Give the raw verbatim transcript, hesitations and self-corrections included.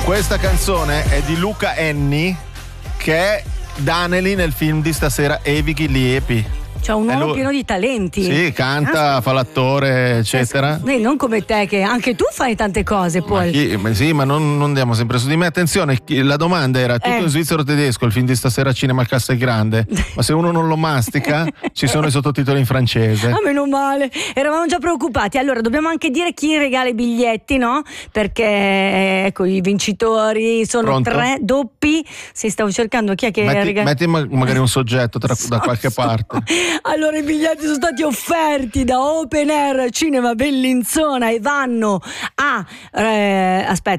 Questa canzone è di Luca Enni, che è Daneli nel film di stasera Evighi Liepi. C'è un uomo pieno di talenti. Sì, canta, ah, fa l'attore, eccetera. Eh, non come te, che anche tu fai tante cose poi. Ma chi, ma sì, ma non, non andiamo sempre su di me. Attenzione, la domanda era tutto eh. in svizzero tedesco, il film di stasera Cinema al Castel Grande. Ma se uno non lo mastica, ci sono i sottotitoli in francese. Ah, meno male, eravamo già preoccupati. Allora, dobbiamo anche dire chi regala i biglietti, no? Perché ecco, i vincitori sono Pronto? tre doppi. Si stavo cercando chi è che metti, regala. metti magari un soggetto tra, so, da qualche so. parte. Allora, i biglietti sono stati offerti da Open Air Cinema Bellinzona e vanno a eh, aspetta